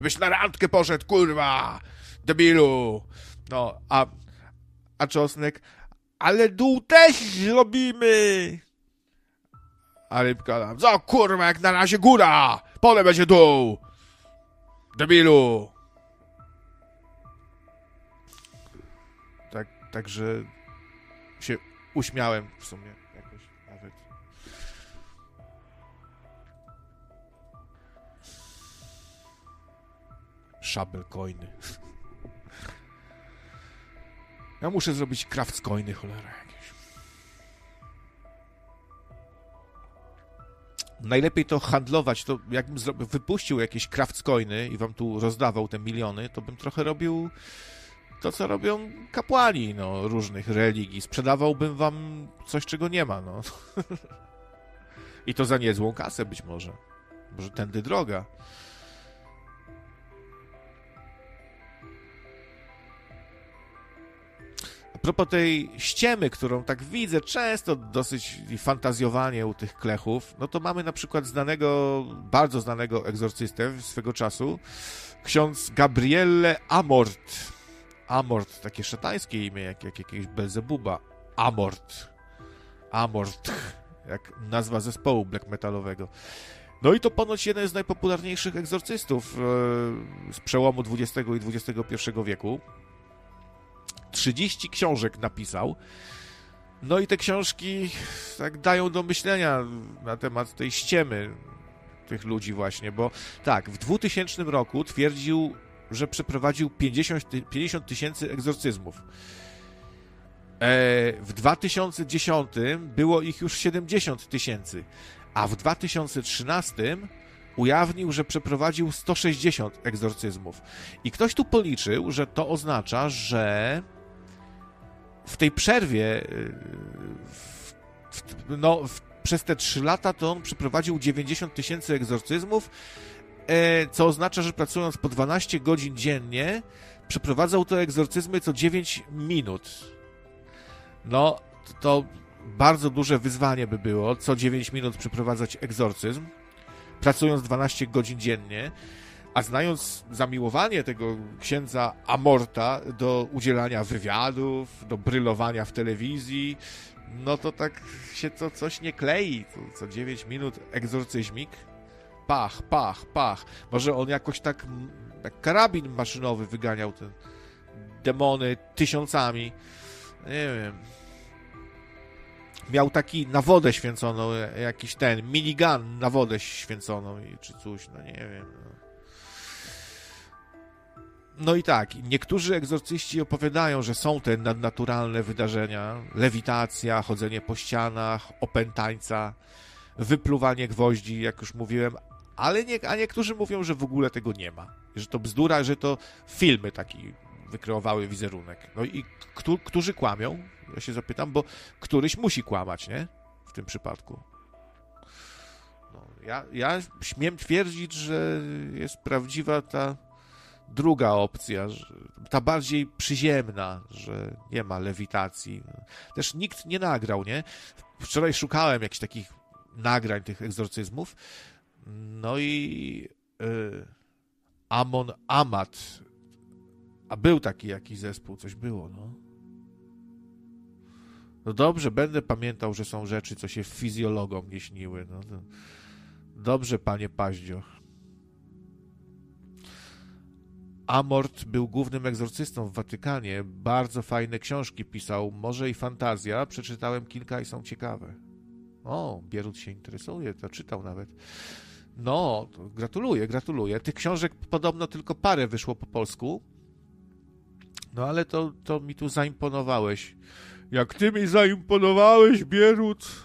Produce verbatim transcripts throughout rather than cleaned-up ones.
Byś na randkę poszedł, kurwa! Debilu! No, a, a Czosnek, ale dół też zrobimy! A Rybka tam, co kurwa, jak na razie góra! Potem będzie dół! Debilu! Tak, także się uśmiałem w sumie jakoś nawet. Szabelcoiny. Ja muszę zrobić craftcoiny, cholera jakieś. Najlepiej to handlować, to jakbym zrobił, wypuścił jakieś craftcoiny i wam tu rozdawał te miliony, to bym trochę robił to, co robią kapłani, no, różnych religii. Sprzedawałbym wam coś, czego nie ma, no. I to za niezłą kasę być może. Może tędy droga. A propos tej ściemy, którą tak widzę często dosyć fantazjowanie u tych klechów, no to mamy na przykład znanego, bardzo znanego egzorcystę swego czasu, ksiądz Gabriele Amort. Amort, takie szatańskie imię, jak, jak jakiegoś Belzebuba. Amort. Amort. Jak nazwa zespołu black metalowego. No i to ponoć jeden z najpopularniejszych egzorcystów z przełomu dwudziestego i dwudziestego pierwszego wieku. trzydzieści książek napisał. No i te książki tak dają do myślenia na temat tej ściemy tych ludzi właśnie, bo tak, w dwutysięcznym roku twierdził, że przeprowadził pięćdziesiąt tysięcy egzorcyzmów. W dwa tysiące dziesiątym było ich już siedemdziesiąt tysięcy, a w dwa tysiące trzynastym ujawnił, że przeprowadził sto sześćdziesiąt egzorcyzmów. I ktoś tu policzył, że to oznacza, że w tej przerwie w, w, no, w, przez te trzy lata to on przeprowadził dziewięćdziesiąt tysięcy egzorcyzmów, e, co oznacza, że pracując po dwanaście godzin dziennie przeprowadzał te egzorcyzmy co dziewięć minut. No, to, to bardzo duże wyzwanie by było, co dziewięć minut przeprowadzać egzorcyzm, pracując dwanaście godzin dziennie, a znając zamiłowanie tego księdza Amorta do udzielania wywiadów, do brylowania w telewizji, no to tak się to coś nie klei. To co dziewięć minut egzorcyzmik, pach, pach, pach. Może on jakoś tak jak karabin maszynowy wyganiał te demony tysiącami. Nie wiem. Miał taki na wodę święconą, jakiś ten minigun na wodę święconą, czy coś, no nie wiem. No. No i tak, niektórzy egzorcyści opowiadają, że są te nadnaturalne wydarzenia, lewitacja, chodzenie po ścianach, opętańca, wypluwanie gwoździ, jak już mówiłem, ale nie, a niektórzy mówią, że w ogóle tego nie ma, że to bzdura, że to filmy taki wykreowały wizerunek. No i któ, którzy kłamią? Ja się zapytam, bo któryś musi kłamać, nie? W tym przypadku. No, ja, ja śmiem twierdzić, że jest prawdziwa ta druga opcja, ta bardziej przyziemna, że nie ma lewitacji. Też nikt nie nagrał, nie? Wczoraj szukałem jakichś takich nagrań tych egzorcyzmów, no i y, Amon Amat, a był taki jakiś zespół, coś było, no. No dobrze, będę pamiętał, że są rzeczy, co się fizjologom nie śniły, no. Dobrze, panie Paździoch. Amort był głównym egzorcystą w Watykanie. Bardzo fajne książki pisał. Może i fantazja. Przeczytałem kilka i są ciekawe. O, Bierut się interesuje, to czytał nawet. No, to gratuluję, gratuluję. Tych książek podobno tylko parę wyszło po polsku. No ale to, to mi tu zaimponowałeś. Jak ty mi zaimponowałeś, Bierut.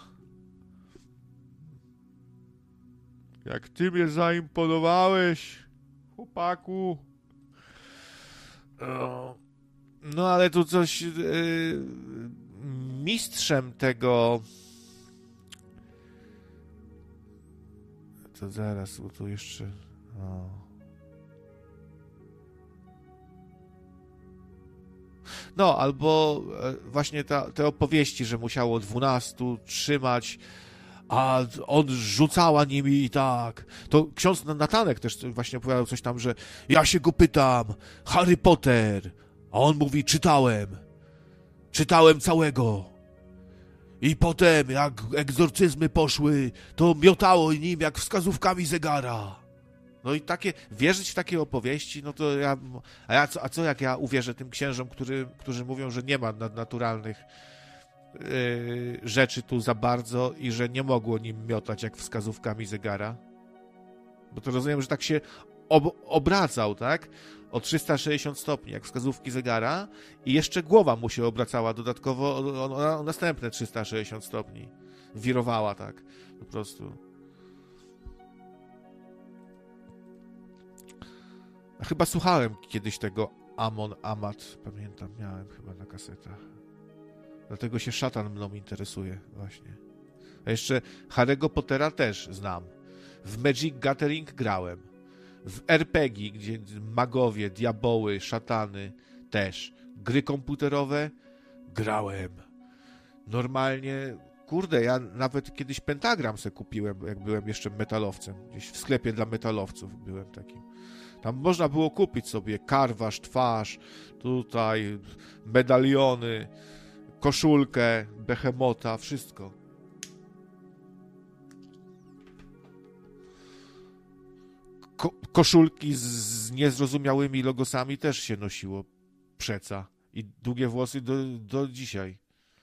Jak ty mnie zaimponowałeś, chłopaku. No ale tu coś yy, mistrzem tego to zaraz, bo tu jeszcze o. No, albo właśnie ta, te opowieści, że musiało dwunastu trzymać, a on rzucała nimi i tak. To ksiądz Natanek też właśnie opowiadał coś tam, że ja się go pytam, Harry Potter, a on mówi, czytałem, czytałem całego. I potem, jak egzorcyzmy poszły, to miotało nim jak wskazówkami zegara. No i takie, wierzyć w takie opowieści, no to ja, a, ja, a co jak ja uwierzę tym księżom, który, którzy mówią, że nie ma nadnaturalnych yy, rzeczy tu za bardzo i że nie mogło nim miotać jak wskazówkami zegara? Bo to rozumiem, że tak się ob, obracał, tak? O trzysta sześćdziesiąt stopni, jak wskazówki zegara i jeszcze głowa mu się obracała dodatkowo o, o, o następne trzysta sześćdziesiąt stopni. Wirowała tak, po prostu. A chyba słuchałem kiedyś tego Amon Amat, pamiętam, miałem chyba na kasetach. Dlatego się szatan mną interesuje, właśnie. A jeszcze Harry'ego Pottera też znam. W Magic Gathering grałem. W er pe gie, gdzie magowie, diaboły, szatany też. Gry komputerowe grałem. Normalnie, kurde, ja nawet kiedyś pentagram se kupiłem, jak byłem jeszcze metalowcem. Gdzieś w sklepie dla metalowców byłem takim. Tam można było kupić sobie karwasz, twarz, tutaj medaliony, koszulkę, behemota, wszystko. Ko- koszulki z, z niezrozumiałymi logosami też się nosiło przeca. I długie włosy do, do dzisiaj.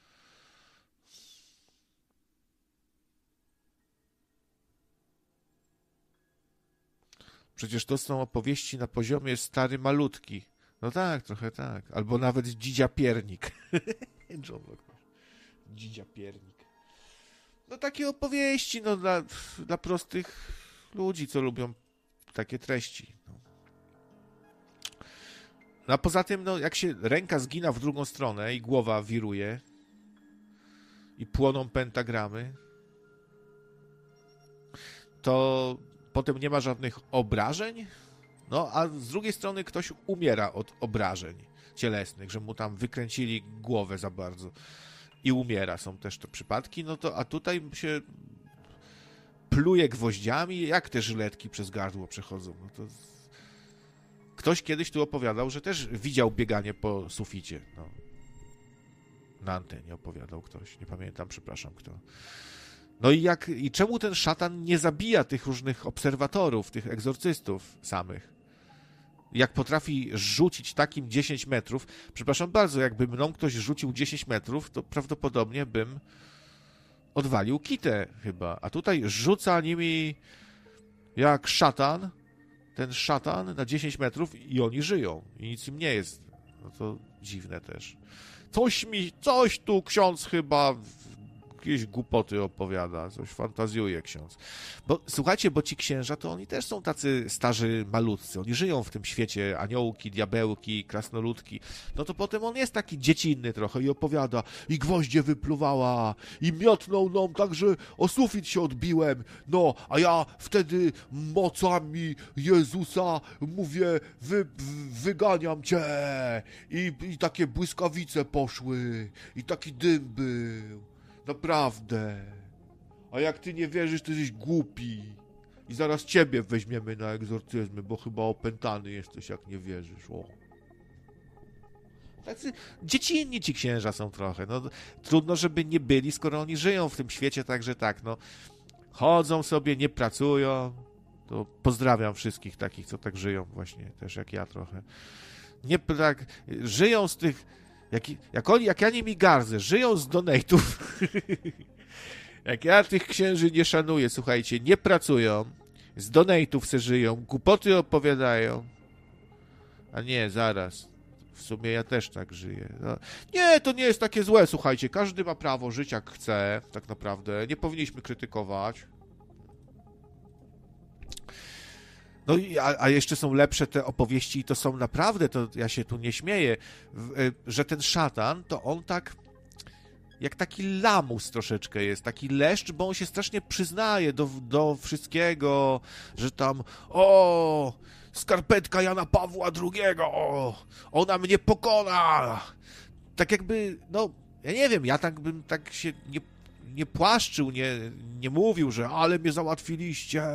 Przecież to są opowieści na poziomie stary malutki. No tak, trochę tak. Albo nawet dzidzia piernik. John Locke. Dzidzia piernik. No takie opowieści, no dla, dla prostych ludzi, co lubią takie treści. No. No a poza tym, no jak się ręka zgina w drugą stronę i głowa wiruje i płoną pentagramy, to potem nie ma żadnych obrażeń, no a z drugiej strony ktoś umiera od obrażeń cielesnych, że mu tam wykręcili głowę za bardzo i umiera. Są też te przypadki, no to a tutaj się pluje gwoździami, jak te żyletki przez gardło przechodzą. No to ktoś kiedyś tu opowiadał, że też widział bieganie po suficie. No. Na antenie opowiadał ktoś, nie pamiętam, przepraszam kto. No i jak i czemu ten szatan nie zabija tych różnych obserwatorów, tych egzorcystów samych? Jak potrafi rzucić takim dziesięć metrów, przepraszam bardzo, jakby mną ktoś rzucił dziesięć metrów, to prawdopodobnie bym odwalił kitę chyba. A tutaj rzuca nimi jak szatan, ten szatan na dziesięć metrów i oni żyją. I nic im nie jest. No to dziwne też. Coś mi, coś tu ksiądz chyba jakieś głupoty opowiada, coś fantazjuje ksiądz. Bo słuchajcie, bo ci księża to oni też są tacy starzy malutcy. Oni żyją w tym świecie aniołki, diabełki, krasnoludki. No to potem on jest taki dziecinny trochę i opowiada i gwoździe wypluwała i miotnął nam tak, że o sufit się odbiłem. No, a ja wtedy mocami Jezusa mówię, wy, wyganiam cię. I, i takie błyskawice poszły i taki dym był. Naprawdę. A jak ty nie wierzysz, to jesteś głupi. I zaraz ciebie weźmiemy na egzorcyzmy, bo chyba opętany jesteś, jak nie wierzysz. O. Tacy dziecinni ci księża są trochę. No, trudno, żeby nie byli, skoro oni żyją w tym świecie, także tak, no. Chodzą sobie, nie pracują. To pozdrawiam wszystkich takich, co tak żyją właśnie, też jak ja trochę. Nie tak, żyją z tych... Jak, jak, oni, jak ja nimi gardzę, żyją z donate'ów. Jak ja tych księży nie szanuję, słuchajcie, nie pracują, z donate'ów se żyją, głupoty opowiadają. A nie, zaraz. W sumie ja też tak żyję. No. Nie, to nie jest takie złe, słuchajcie. Każdy ma prawo żyć jak chce, tak naprawdę. Nie powinniśmy krytykować. No i a, a jeszcze są lepsze te opowieści i to są naprawdę, to ja się tu nie śmieję, w, że ten szatan, to on tak jak taki lamus troszeczkę jest, taki leszcz, bo on się strasznie przyznaje do, do wszystkiego, że tam o, skarpetka Jana Pawła drugiego, o, ona mnie pokona. Tak jakby, no, ja nie wiem, ja tak bym tak się nie, nie płaszczył, nie, nie mówił, że ale mnie załatwiliście.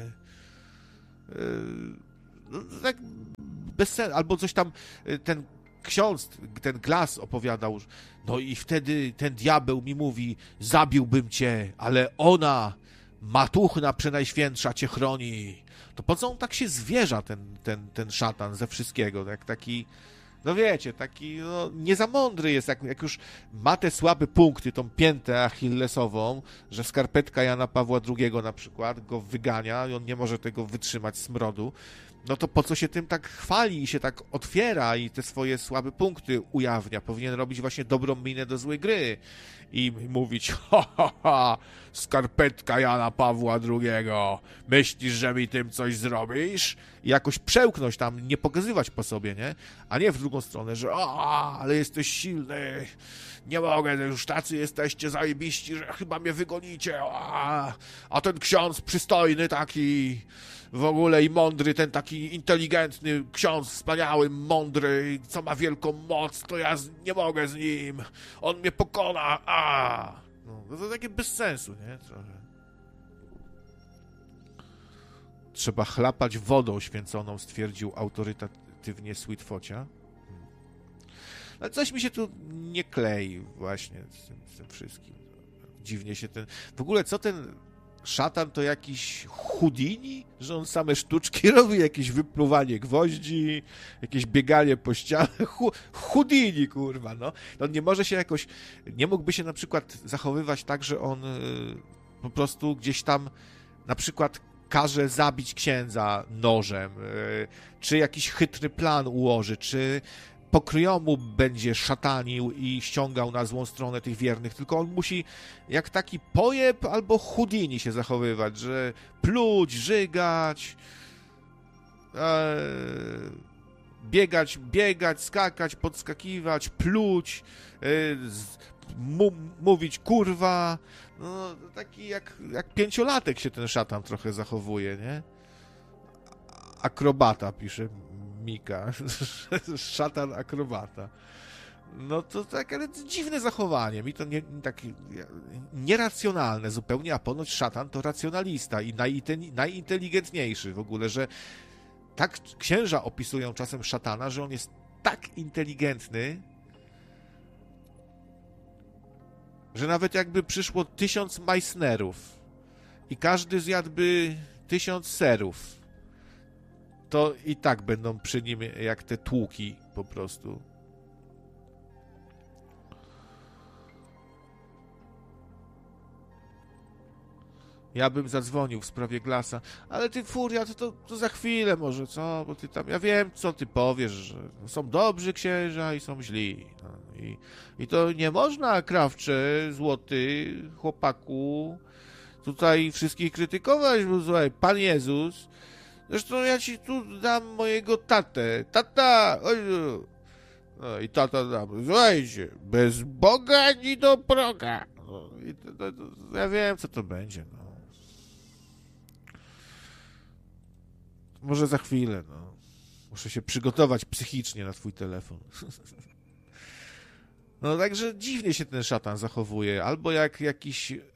No, tak bez sensu. Albo coś tam ten ksiądz, ten Glass opowiadał, no i wtedy ten diabeł mi mówi, zabiłbym cię, ale ona, Matuchna Przenajświętsza cię chroni. To po co on tak się zwierza, ten, ten, ten szatan ze wszystkiego, jak taki, no wiecie, taki no, nie za mądry jest, jak, jak już ma te słabe punkty, tą piętę achillesową, że skarpetka Jana Pawła drugiego na przykład go wygania i on nie może tego wytrzymać smrodu, no to po co się tym tak chwali i się tak otwiera i te swoje słabe punkty ujawnia? Powinien robić właśnie dobrą minę do złej gry i mówić, ha, ha, ha, skarpetka Jana Pawła drugiego, myślisz, że mi tym coś zrobisz? I jakoś przełknąć tam, nie pokazywać po sobie, nie? A nie w drugą stronę, że a, ale jesteś silny, nie mogę, już tacy jesteście zajebiści, że chyba mnie wygonicie, a, a ten ksiądz przystojny taki, w ogóle i mądry, ten taki inteligentny ksiądz, wspaniały, mądry, co ma wielką moc, to ja z, nie mogę z nim, on mnie pokona, a no, to takie bez sensu, nie? Trochę. Trzeba chlapać wodą święconą, stwierdził autorytatywnie Sweetfocia. Hmm. Ale coś mi się tu nie klei właśnie z tym, z tym wszystkim. Dziwnie się ten... W ogóle co ten szatan to jakiś Houdini? Że on same sztuczki robi, jakieś wypluwanie gwoździ, jakieś bieganie po ścianach. Hu- Houdini, kurwa, no. On nie może się jakoś... Nie mógłby się na przykład zachowywać tak, że on yy, po prostu gdzieś tam na przykład każe zabić księdza nożem, yy, czy jakiś chytry plan ułoży, czy pokryjomu będzie szatanił i ściągał na złą stronę tych wiernych, tylko on musi jak taki pojeb albo Houdini się zachowywać, że pluć, żygać, e, biegać, biegać, skakać, podskakiwać, pluć, e, z, mu, mówić kurwa, no taki jak, jak pięciolatek się ten szatan trochę zachowuje, nie? Akrobata, pisze Mika. Szatan akrobata. No to tak, ale to dziwne zachowanie. Mi to nie, tak nieracjonalne zupełnie, a ponoć szatan to racjonalista i najinteligentniejszy w ogóle, że tak księża opisują czasem szatana, że on jest tak inteligentny, że nawet jakby przyszło tysiąc Meissnerów i każdy zjadłby tysiąc serów, to i tak będą przy nim jak te tłuki po prostu. Ja bym zadzwonił w sprawie Glassa, ale ty, Furia, to, to, to za chwilę może, co? Bo ty tam, ja wiem, co ty powiesz, że są dobrzy księża i są źli. No, i, I to nie można, Krawcze, złoty, chłopaku, tutaj wszystkich krytykować, bo słuchaj, Pan Jezus, zresztą ja ci tu dam mojego tatę. Tata! Oj, no i tata dam. Słuchajcie, bez Boga ani do proga. No, i to, to, to, ja wiem, co to będzie. No. Może za chwilę. No. Muszę się przygotować psychicznie na twój telefon. No także dziwnie się ten szatan zachowuje. Albo jak jakiś... Yy...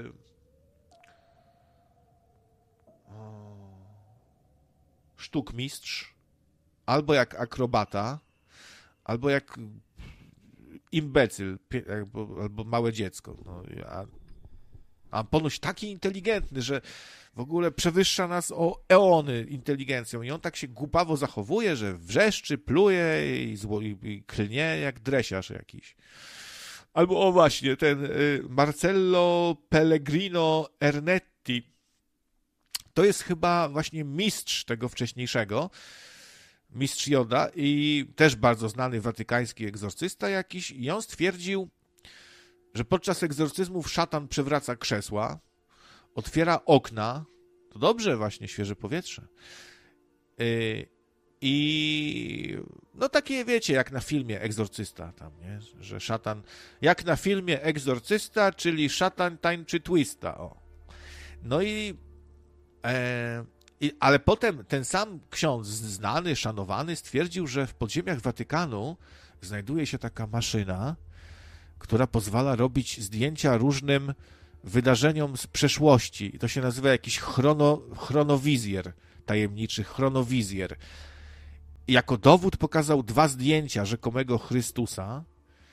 sztukmistrz, albo jak akrobata, albo jak imbecyl, albo, albo małe dziecko. No, a, a ponoć taki inteligentny, że w ogóle przewyższa nas o eony inteligencją i on tak się głupawo zachowuje, że wrzeszczy, pluje i, zło, i, i klnie jak dresiarz jakiś. Albo o właśnie, ten y, Marcello Pellegrino Ernetti, to jest chyba właśnie mistrz tego wcześniejszego, mistrz Joda i też bardzo znany watykański egzorcysta jakiś i on stwierdził, że podczas egzorcyzmów szatan przewraca krzesła, otwiera okna, to dobrze właśnie, świeże powietrze. Yy, I no takie wiecie, jak na filmie Egzorcysta tam, nie? Że szatan, jak na filmie Egzorcysta, czyli szatan tańczy twista, o. No i E, i, ale potem ten sam ksiądz, znany, szanowany, stwierdził, że w podziemiach Watykanu znajduje się taka maszyna, która pozwala robić zdjęcia różnym wydarzeniom z przeszłości. I to się nazywa jakiś chrono, chronowizjer, tajemniczy chronowizjer. I jako dowód pokazał dwa zdjęcia rzekomego Chrystusa.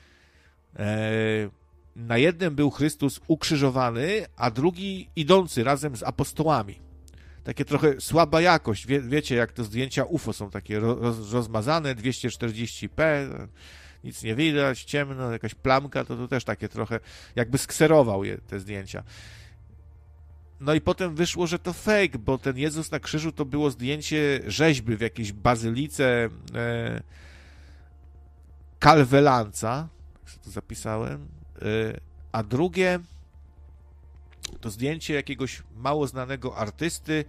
Na jednym był Chrystus ukrzyżowany, a drugi idący razem z apostołami. Takie trochę słaba jakość. Wie, wiecie, jak te zdjęcia U F O są takie roz, rozmazane, dwieście czterdzieści p, nic nie widać, ciemno, jakaś plamka, to to też takie trochę, jakby skserował je, te zdjęcia. No i potem wyszło, że to fake, bo ten Jezus na krzyżu to było zdjęcie rzeźby w jakiejś bazylice e, Kalwelanca, jak to zapisałem, e, a drugie to zdjęcie jakiegoś mało znanego artysty,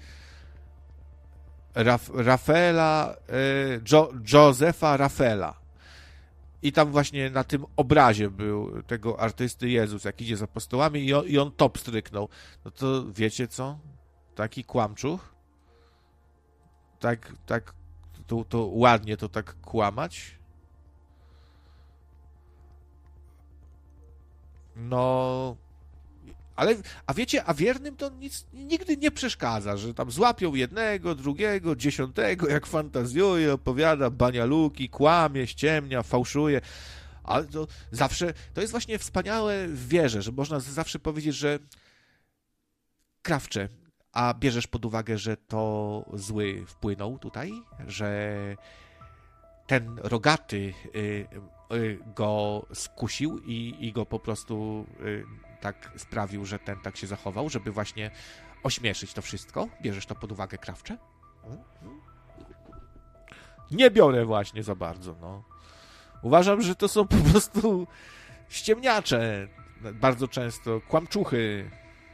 Raf, Rafaela, e, jo, Josefa Rafaela. I tam właśnie na tym obrazie był tego artysty Jezus, jak idzie z apostołami i on, i on top stryknął. No to wiecie co? Taki kłamczuch? Tak, tak, to, to ładnie to tak kłamać? No... Ale, a wiecie, a wiernym to nic nigdy nie przeszkadza, że tam złapią jednego, drugiego, dziesiątego, jak fantazjuje, opowiada banialuki, kłamie, ściemnia, fałszuje, ale to zawsze, to jest właśnie wspaniałe w wierze, że można zawsze powiedzieć, że Krawcze, a bierzesz pod uwagę, że to zły wpłynął tutaj, że ten rogaty y, y, go skusił i, i go po prostu y, tak sprawił, że ten tak się zachował, żeby właśnie ośmieszyć to wszystko? Bierzesz to pod uwagę, Krawcze? Nie biorę właśnie za bardzo, no. Uważam, że to są po prostu ściemniacze, bardzo często kłamczuchy,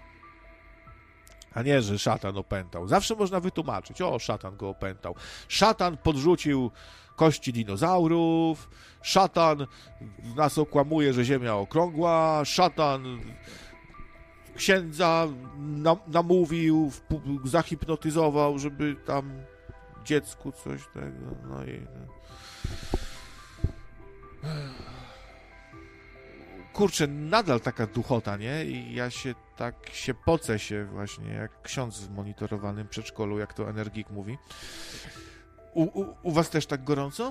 a nie, że szatan opętał. Zawsze można wytłumaczyć, o, szatan go opętał. Szatan podrzucił kości dinozaurów, szatan nas okłamuje, że Ziemia okrągła, szatan księdza nam, namówił, zahipnotyzował, żeby tam dziecku coś tego, no i... Kurczę, nadal taka duchota, nie? I ja się tak się pocę się właśnie, jak ksiądz w monitorowanym przedszkolu, jak to Energik mówi. U, u, u was też tak gorąco?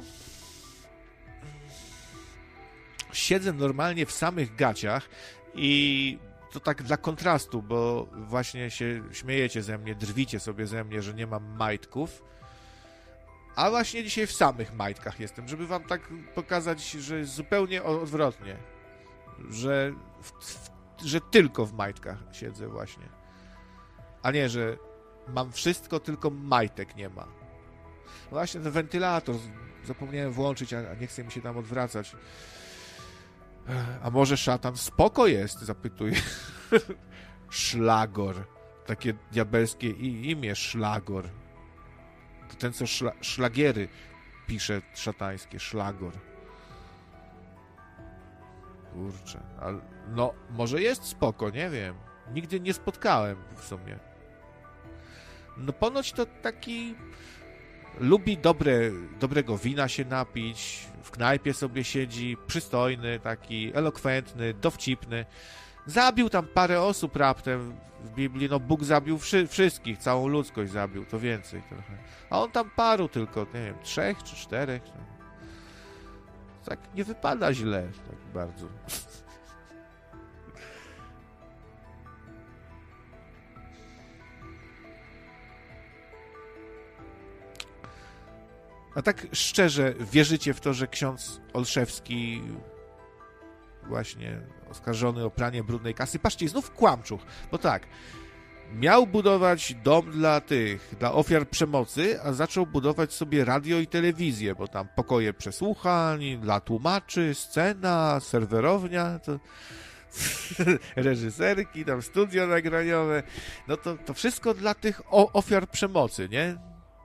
Siedzę normalnie w samych gaciach i to tak dla kontrastu, bo właśnie się śmiejecie ze mnie, drwicie sobie ze mnie, że nie mam majtków, a właśnie dzisiaj w samych majtkach jestem, żeby wam tak pokazać, że jest zupełnie odwrotnie, że, w, w, że tylko w majtkach siedzę właśnie, a nie, że mam wszystko, tylko majtek nie ma. Właśnie ten wentylator zapomniałem włączyć, a nie chce mi się tam odwracać. A może szatan spoko jest? Zapytuję. Szlagor. Takie diabelskie imię, Szlagor. To ten, co szla, szlagiery pisze szatańskie, Szlagor. Kurczę. Ale, no, może jest spoko, nie wiem. Nigdy nie spotkałem w sumie. No ponoć to taki... Lubi dobre, dobrego wina się napić, w knajpie sobie siedzi, przystojny, taki elokwentny, dowcipny. Zabił tam parę osób raptem w Biblii, no Bóg zabił wszy, wszystkich, całą ludzkość zabił, to więcej trochę. A on tam paru tylko, nie wiem, trzech czy czterech. Tak nie wypada źle, tak bardzo. A tak szczerze, wierzycie w to, że ksiądz Olszewski właśnie oskarżony o pranie brudnej kasy, patrzcie, znów kłamczuch, bo tak, miał budować dom dla tych, dla ofiar przemocy, a zaczął budować sobie radio i telewizję, bo tam pokoje przesłuchań, dla tłumaczy, scena, serwerownia, to... reżyserki, tam studio nagraniowe, no to, to wszystko dla tych o, ofiar przemocy, nie?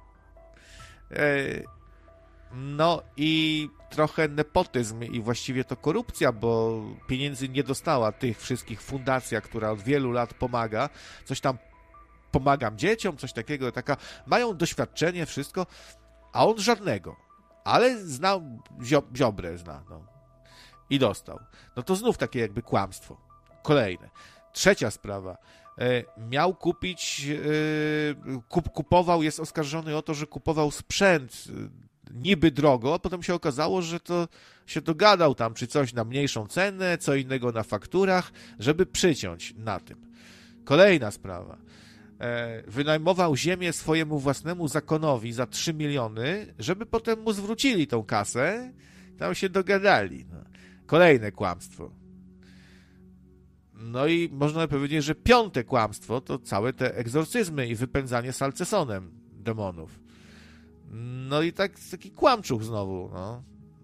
No i trochę nepotyzm i właściwie to korupcja, bo pieniędzy nie dostała tych wszystkich fundacja, która od wielu lat pomaga, coś tam pomagam dzieciom, coś takiego, taka, mają doświadczenie, wszystko, a on żadnego, ale zna, Zio, Ziobrę zna, no. I dostał. No to znów takie jakby kłamstwo. Kolejne. Trzecia sprawa. Miał kupić, kup, kupował, jest oskarżony o to, że kupował sprzęt niby drogo, a potem się okazało, że to się dogadał tam, czy coś na mniejszą cenę, co innego na fakturach, żeby przyciąć na tym. Kolejna sprawa. Wynajmował ziemię swojemu własnemu zakonowi za trzy miliony, żeby potem mu zwrócili tą kasę, tam się dogadali. No. Kolejne kłamstwo. No i można powiedzieć, że piąte kłamstwo to całe te egzorcyzmy i wypędzanie salcesonem demonów. No i tak, taki kłamczuch znowu, no.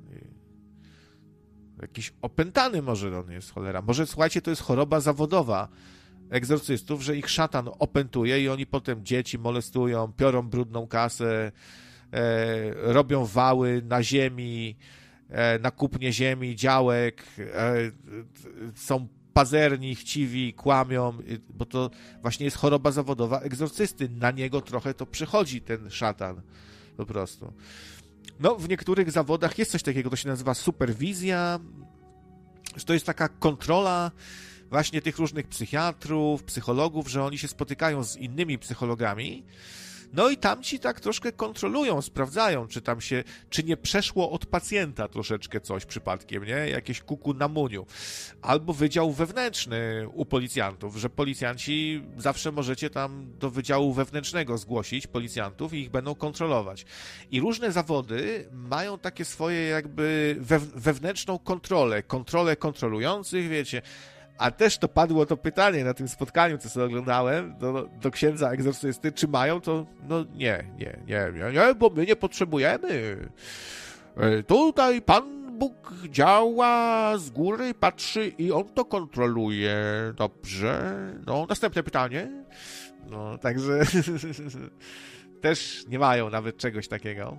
Jakiś opętany może on jest, cholera. Może, słuchajcie, to jest choroba zawodowa egzorcystów, że ich szatan opętuje i oni potem dzieci molestują, piorą brudną kasę, e, robią wały na ziemi, e, na kupnie ziemi, działek, e, są pazerni, chciwi, kłamią, bo to właśnie jest choroba zawodowa egzorcysty. Na niego trochę to przychodzi, ten szatan, po prostu. No, w niektórych zawodach jest coś takiego, to się nazywa superwizja, to jest taka kontrola właśnie tych różnych psychiatrów, psychologów, że oni się spotykają z innymi psychologami, no i tam ci tak troszkę kontrolują, sprawdzają, czy tam się, czy nie przeszło od pacjenta troszeczkę coś przypadkiem, nie? Jakieś kuku na muniu. Albo wydział wewnętrzny u policjantów, że policjanci zawsze możecie tam do wydziału wewnętrznego zgłosić policjantów i ich będą kontrolować. I różne zawody mają takie swoje jakby wewnętrzną kontrolę, kontrolę kontrolujących, wiecie. A też to padło to pytanie na tym spotkaniu, co sobie oglądałem, do, do księdza egzorcysty, czy mają to? No nie, nie, nie, nie, nie, bo my nie potrzebujemy. Tutaj Pan Bóg działa z góry, patrzy i On to kontroluje. Dobrze. No, następne pytanie. No, także też nie mają nawet czegoś takiego.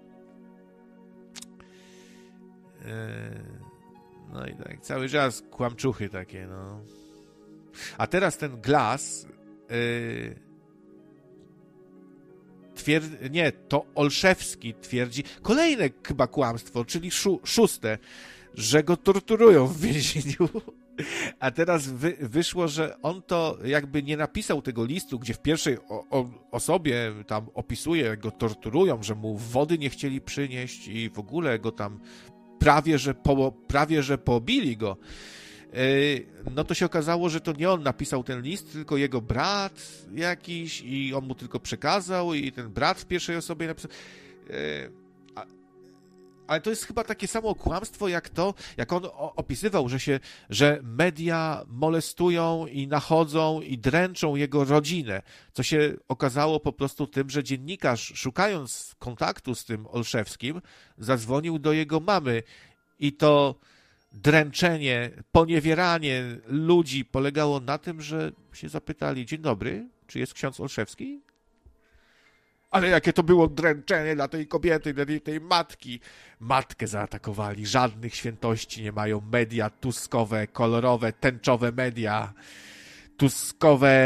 Yy... No i tak, cały czas kłamczuchy takie, no. A teraz ten Glass yy, twierdzi, nie, to Olszewski twierdzi, kolejne chyba kłamstwo, czyli szó, szóste, że go torturują w więzieniu. A teraz wy, wyszło, że on to jakby nie napisał tego listu, gdzie w pierwszej o, o, osobie tam opisuje, jak go torturują, że mu wody nie chcieli przynieść i w ogóle go tam prawie, że, po, prawie, że pobili go. Yy, no to się okazało, że to nie on napisał ten list, tylko jego brat jakiś i on mu tylko przekazał i ten brat w pierwszej osobie napisał. Yy, a, ale to jest chyba takie samo kłamstwo jak to, jak on opisywał, że się, że media molestują i nachodzą i dręczą jego rodzinę, co się okazało po prostu tym, że dziennikarz, szukając kontaktu z tym Olszewskim, zadzwonił do jego mamy i to dręczenie, poniewieranie ludzi polegało na tym, że się zapytali: dzień dobry, czy jest ksiądz Olszewski? Ale jakie to było dręczenie dla tej kobiety, dla tej, tej matki. Matkę zaatakowali, żadnych świętości nie mają. Media tuskowe, kolorowe, tęczowe media. Tuskowe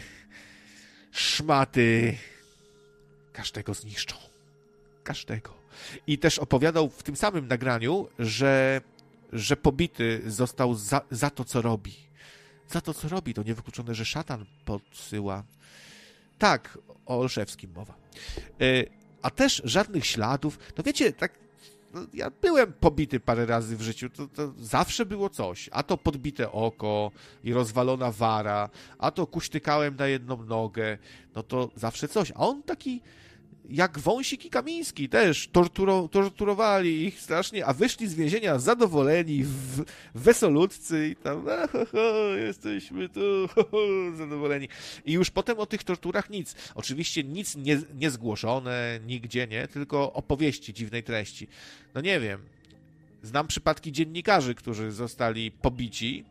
szmaty. Każdego zniszczą. Każdego. I też opowiadał w tym samym nagraniu, że, że pobity został za, za to, co robi. Za to, co robi. To niewykluczone, że szatan podsyła. Tak, o Olszewskim mowa. Yy, a też żadnych śladów. No wiecie, tak, no ja byłem pobity parę razy w życiu, to, to zawsze było coś. A to podbite oko i rozwalona wara, a to kuśtykałem na jedną nogę, no to zawsze coś. A on taki jak Wąsik i Kamiński też torturo, torturowali ich strasznie, a wyszli z więzienia zadowoleni, w, wesolutcy i tam a, ho, ho, jesteśmy tu, ho, ho, zadowoleni. I już potem o tych torturach nic. Oczywiście nic nie, nie zgłoszone, nigdzie, nie, tylko opowieści dziwnej treści. No nie wiem. Znam przypadki dziennikarzy, którzy zostali pobici.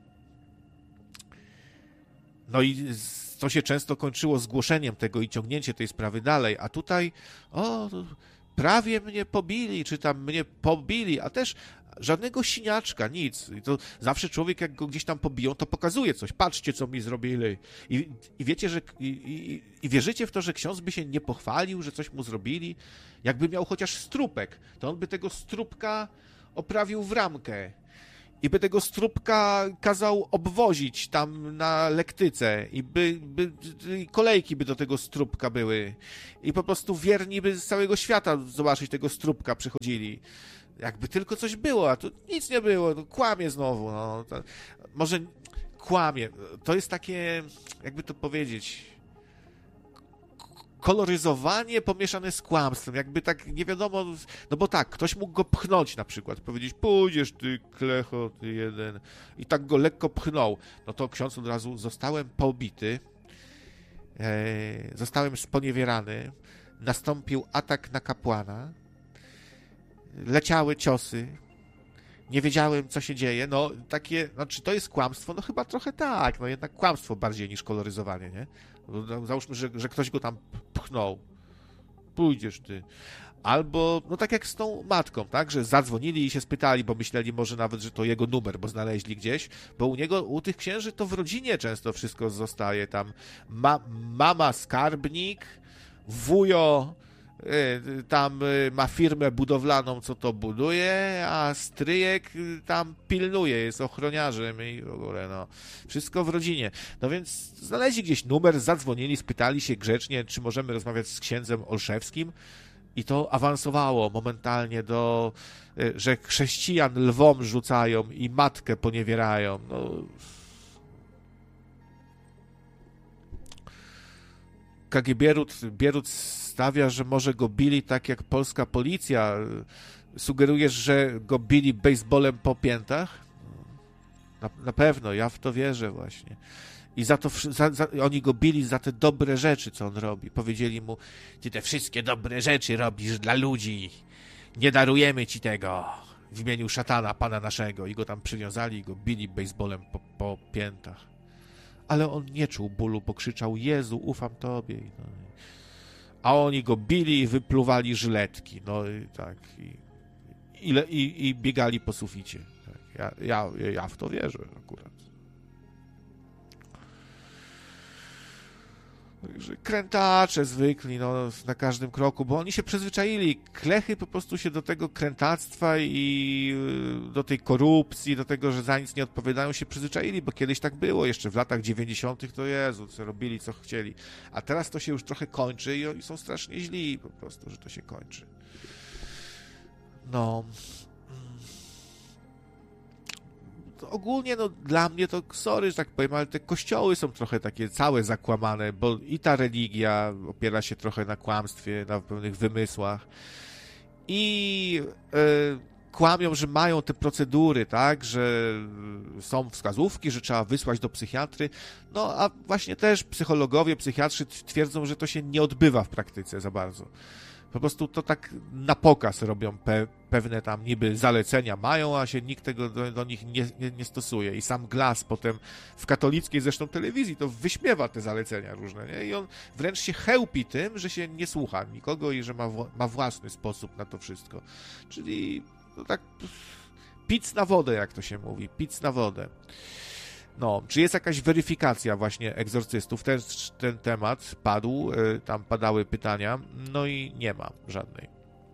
No i to się często kończyło zgłoszeniem tego i ciągnięcie tej sprawy dalej, a tutaj o, prawie mnie pobili, czy tam mnie pobili, a też żadnego siniaczka, nic. I to zawsze człowiek, jak go gdzieś tam pobiją, to pokazuje coś. Patrzcie, co mi zrobili. I, i wiecie, że i, i, i wierzycie w to, że ksiądz by się nie pochwalił, że coś mu zrobili? Jakby miał chociaż strupek, to on by tego strupka oprawił w ramkę i by tego strupka kazał obwozić tam na lektyce i by, by i kolejki by do tego strupka były i po prostu wierni by z całego świata zobaczyć tego strupka przychodzili. Jakby tylko coś było, a tu nic nie było, no, kłamie znowu, no. To, może kłamie, to jest takie, jakby to powiedzieć, koloryzowanie pomieszane z kłamstwem, jakby tak nie wiadomo, no bo tak, ktoś mógł go pchnąć na przykład, powiedzieć, pójdziesz ty klecho, ty jeden, i tak go lekko pchnął, no to ksiądz od razu, zostałem pobity, e, zostałem sponiewierany, nastąpił atak na kapłana, leciały ciosy, nie wiedziałem, co się dzieje, no takie, no czy to jest kłamstwo? No chyba trochę tak, no jednak kłamstwo bardziej niż koloryzowanie, nie? No, załóżmy, że, że ktoś go tam pchnął, pójdziesz ty. Albo, no tak jak z tą matką, tak, że zadzwonili i się spytali, bo myśleli może nawet, że to jego numer, bo znaleźli gdzieś, bo u niego, u tych księży to w rodzinie często wszystko zostaje, tam ma, mama skarbnik, wujo tam ma firmę budowlaną, co to buduje, a stryjek tam pilnuje, jest ochroniarzem i w ogóle, no, wszystko w rodzinie. No więc znaleźli gdzieś numer, zadzwonili, spytali się grzecznie, czy możemy rozmawiać z księdzem Olszewskim i to awansowało momentalnie do, że chrześcijan lwom rzucają i matkę poniewierają, no... K G Bierut, Bierut stawia, że może go bili tak jak polska policja. Sugerujesz, że go bili baseballem po piętach? Na, na pewno, ja w to wierzę właśnie. I za to za, za, oni go bili za te dobre rzeczy, co on robi. Powiedzieli mu, ty te wszystkie dobre rzeczy robisz dla ludzi. Nie darujemy ci tego. W imieniu szatana, pana naszego. I go tam przywiązali i go bili baseballem po, po piętach. Ale on nie czuł bólu, bo krzyczał, Jezu, ufam Tobie. No, a oni go bili i wypluwali żyletki. No i tak. I, i, i, i biegali po suficie. Tak, ja, ja, ja w to wierzę akurat. Także krętacze zwykli, no, na każdym kroku, bo oni się przyzwyczaili. Klechy po prostu się do tego krętactwa i do tej korupcji, do tego, że za nic nie odpowiadają, się przyzwyczaili, bo kiedyś tak było, jeszcze w latach dziewięćdziesiątych to Jezu, co robili, co chcieli. A teraz to się już trochę kończy i oni są strasznie źli po prostu, że to się kończy. No... Ogólnie, no, dla mnie to, sorry, że tak powiem, ale te kościoły są trochę takie całe zakłamane, bo i ta religia opiera się trochę na kłamstwie, na pewnych wymysłach i e, kłamią, że mają te procedury, tak, że są wskazówki, że trzeba wysłać do psychiatry, no, a właśnie też psychologowie, psychiatrzy twierdzą, że to się nie odbywa w praktyce za bardzo. Po prostu to tak na pokaz robią pe, pewne tam niby zalecenia mają, a się nikt tego do, do nich nie, nie, nie stosuje. I sam Glass potem w katolickiej zresztą telewizji to wyśmiewa te zalecenia różne, nie? I on wręcz się chełpi tym, że się nie słucha nikogo i że ma, ma własny sposób na to wszystko. Czyli no tak pic na wodę, jak to się mówi, pic na wodę. No, czy jest jakaś weryfikacja właśnie egzorcystów? Ten, ten temat padł, tam padały pytania, no i nie ma żadnej.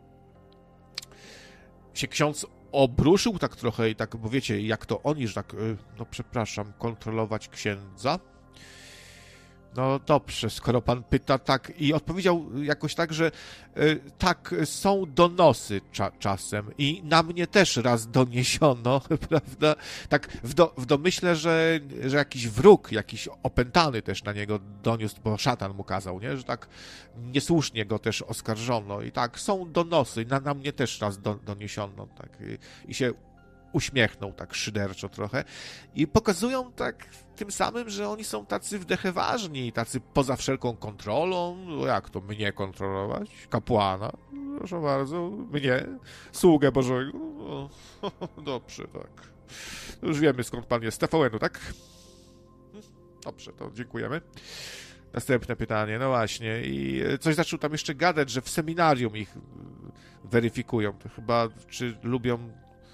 Się ksiądz obruszył tak trochę i tak, bo wiecie, jak to oni, że tak, no przepraszam, kontrolować księdza? No dobrze, skoro pan pyta tak i odpowiedział jakoś tak, że y, tak, są donosy cza czasem i na mnie też raz doniesiono, prawda? Tak w, do, w domyśle, że, że jakiś wróg, jakiś opętany też na niego doniósł, bo szatan mu kazał, nie? Że tak niesłusznie go też oskarżono i tak, są donosy, na, na mnie też raz do, doniesiono, tak, i, i się uśmiechnął tak szyderczo trochę i pokazują tak tym samym, że oni są tacy wdecheważni, tacy poza wszelką kontrolą. No jak to mnie kontrolować? Kapłana? Proszę bardzo, mnie? Sługę Bożego? No, dobrze, tak. Już wiemy, skąd pan jest. Z T V N-u, tak? Dobrze, to dziękujemy. Następne pytanie, no właśnie. I coś zaczął tam jeszcze gadać, że w seminarium ich weryfikują. To chyba, czy lubią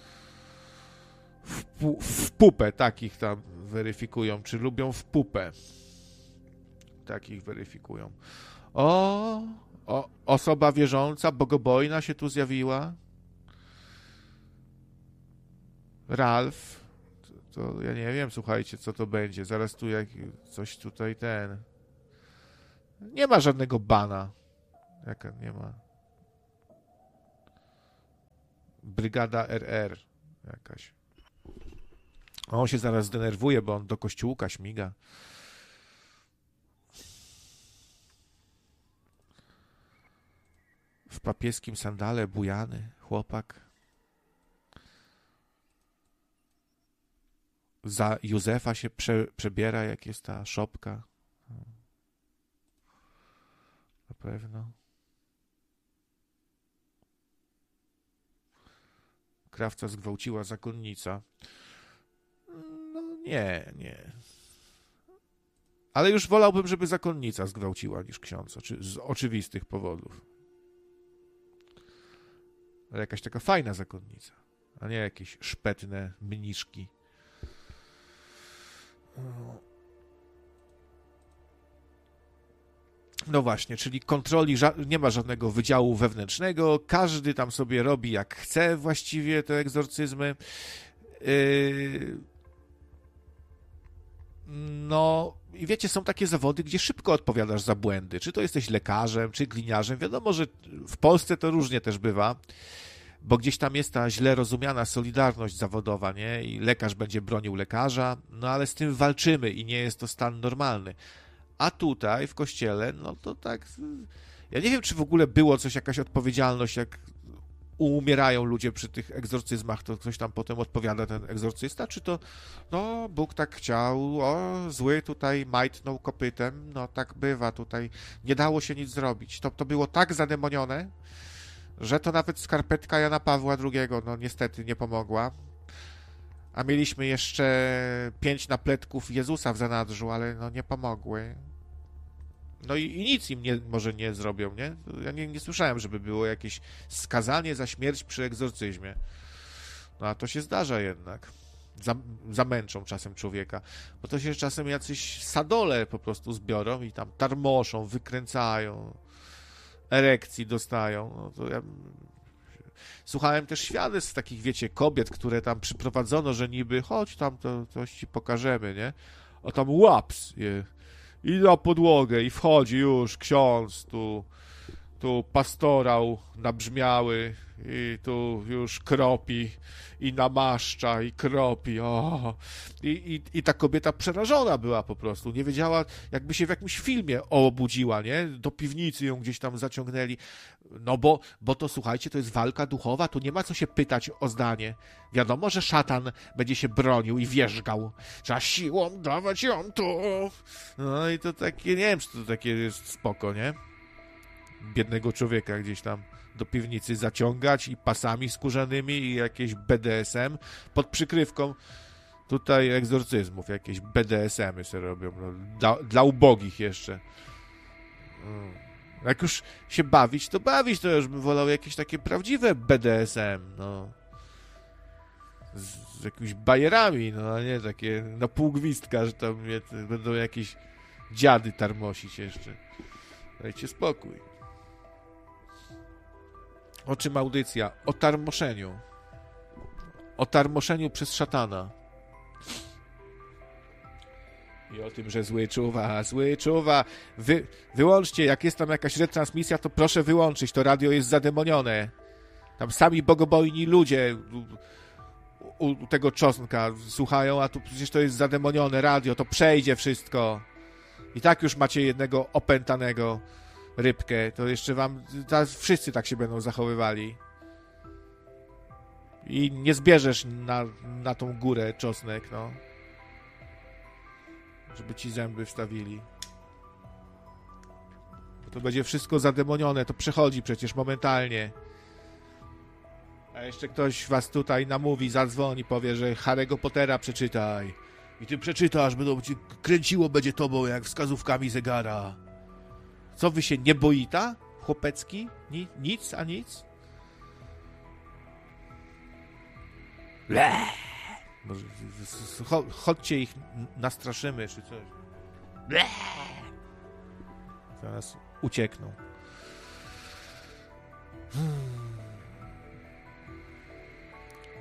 W, pu w pupę takich tam weryfikują, czy lubią w pupę. Takich weryfikują. O, o, osoba wierząca, bogobojna się tu zjawiła. Ralf, to, to ja nie wiem, słuchajcie, co to będzie. Zaraz tu jak coś tutaj ten... Nie ma żadnego bana. Jaka nie ma? Brygada R R jakaś. On się zaraz zdenerwuje, bo on do kościółka śmiga. W papieskim sandale bujany chłopak. Za Józefa się prze, przebiera, jak jest ta szopka. Na pewno. Krawca zgwałciła zakonnica. No nie, nie. Ale już wolałbym, żeby zakonnica zgwałciła niż ksiądz, oczy, z oczywistych powodów. Ale jakaś taka fajna zakonnica, a nie jakieś szpetne mniszki. No właśnie, czyli kontroli nie ma żadnego wydziału wewnętrznego, każdy tam sobie robi jak chce właściwie te egzorcyzmy. Yy... No i wiecie, są takie zawody, gdzie szybko odpowiadasz za błędy. Czy to jesteś lekarzem, czy gliniarzem. Wiadomo, że w Polsce to różnie też bywa, bo gdzieś tam jest ta źle rozumiana solidarność zawodowa, nie? I lekarz będzie bronił lekarza, no ale z tym walczymy i nie jest to stan normalny. A tutaj w kościele, no to tak... Ja nie wiem, czy w ogóle było coś, jakaś odpowiedzialność, jak umierają ludzie przy tych egzorcyzmach, to ktoś tam potem odpowiada, ten egzorcysta, czy to, no, Bóg tak chciał, o, zły tutaj majtnął kopytem, no tak bywa tutaj, nie dało się nic zrobić. To, to było tak zademonione, że to nawet skarpetka Jana Pawła drugiego, no niestety nie pomogła. A mieliśmy jeszcze pięć napletków Jezusa w zanadrzu, ale no nie pomogły. No i, i nic im nie, może nie zrobią, nie? Ja nie, nie słyszałem, żeby było jakieś skazanie za śmierć przy egzorcyzmie. No a to się zdarza jednak. Zam, zamęczą czasem człowieka. Bo to się czasem jacyś sadole po prostu zbiorą i tam tarmoszą, wykręcają, erekcji dostają. No to ja... Słuchałem też świadectw takich, wiecie, kobiet, które tam przyprowadzono, że niby chodź tam, to coś ci pokażemy, nie? A tam łaps je. I na podłogę, i wchodzi już ksiądz, tu, tu pastorał nabrzmiały, i tu już kropi, i namaszcza, i kropi, o. I, i, I ta kobieta przerażona była po prostu, nie wiedziała, jakby się w jakimś filmie obudziła, nie? Do piwnicy ją gdzieś tam zaciągnęli. No bo, bo to, słuchajcie, to jest walka duchowa, tu nie ma co się pytać o zdanie. Wiadomo, że szatan będzie się bronił i wierzgał. Trzeba siłą dawać ją tu. No i to takie, nie wiem, czy to takie jest spoko, nie? Biednego człowieka gdzieś tam do piwnicy zaciągać i pasami skórzanymi i jakieś B D S M pod przykrywką tutaj egzorcyzmów, jakieś B D S M y sobie robią, no, dla, dla ubogich jeszcze. No. Jak już się bawić, to bawić, to już bym wolał jakieś takie prawdziwe B D S M, no. Z, z jakimiś bajerami, no, a nie takie na pół gwizdka, że tam wie, będą jakieś dziady tarmosić jeszcze. Dajcie spokój. O czym audycja? O tarmoszeniu. O tarmoszeniu przez szatana. I o tym, że zły czuwa, zły czuwa. Wy, wyłączcie, jak jest tam jakaś retransmisja, to proszę wyłączyć, to radio jest zademonione. Tam sami bogobojni ludzie u, u tego czosnka słuchają, a tu przecież to jest zademonione radio, to przejdzie wszystko. I tak już macie jednego opętanego rybkę, to jeszcze wam, teraz wszyscy tak się będą zachowywali. I nie zbierzesz na, na tą górę czosnek, no. Żeby ci zęby wstawili. Bo to będzie wszystko zademonione, to przechodzi przecież momentalnie. A jeszcze ktoś was tutaj namówi, zadzwoni, powie, że Harry'ego Pottera przeczytaj. I ty przeczytasz, będą ci kręciło będzie tobą jak wskazówkami zegara. Co wy się nie boita? Chłopecki? Ni nic, a nic? Ble! Chodźcie ich nastraszymy, czy coś. Ble! Zaraz uciekną.